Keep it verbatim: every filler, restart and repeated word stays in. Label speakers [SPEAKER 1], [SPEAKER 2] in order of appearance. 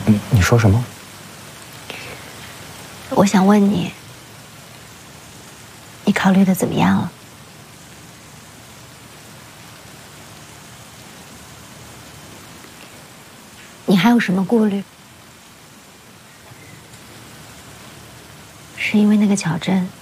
[SPEAKER 1] 你你说什么？
[SPEAKER 2] 我想问你，你考虑的怎么样了？你还有什么顾虑？是因为那个巧珍